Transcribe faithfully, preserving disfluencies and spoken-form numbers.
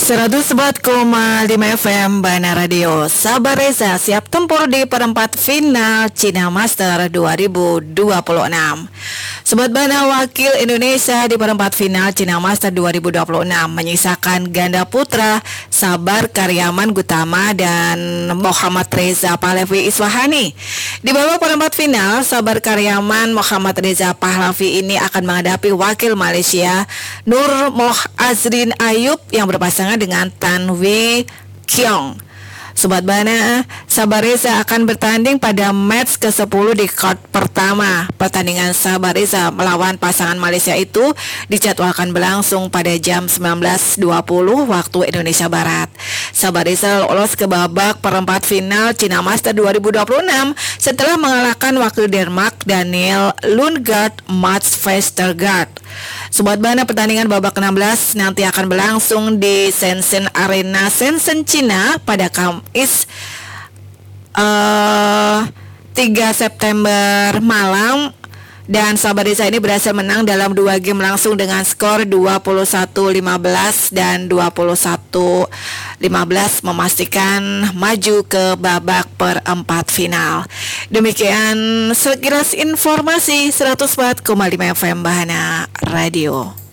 seratus empat koma lima F M Bana Radio. Sabar Reza siap tempur di perempat final Cina Master dua ribu dua puluh enam. Sobat Bana, wakil Indonesia di perempat final Cina Master dua ribu dua puluh enam menyisakan ganda putra Sabar Karyaman Gutama dan Muhammad Reza Pahlavi Iswahani. Di babak perempat final, Sabar Karyaman Muhammad Reza Pahlavi ini akan menghadapi wakil Malaysia Nur Moh Azrin Ayub yang berpasangan dengan Tan Wei Kiong. Sobat Bana, Sabar Reza akan bertanding pada match ke sepuluh di court pertama. Pertandingan Sabar Reza melawan pasangan Malaysia itu dijadwalkan berlangsung pada jam sembilan belas dua puluh waktu Indonesia Barat. Sabar Reza lolos ke babak perempat final Cina Master dua ribu dua puluh enam setelah mengalahkan wakil Denmark Daniel Lundgaard Mats Vestergaard. Sobat Bana, pertandingan babak enam belas nanti akan berlangsung di Shenzhen Arena Shenzhen, Cina pada Kamis uh, tiga September malam. Dan Sabar Reza ini berhasil menang dalam dua game langsung dengan skor dua puluh satu lima belas dan dua puluh satu lima belas memastikan maju ke babak perempat final. Demikian sekilas informasi seratus empat koma lima F M Bahana Radio.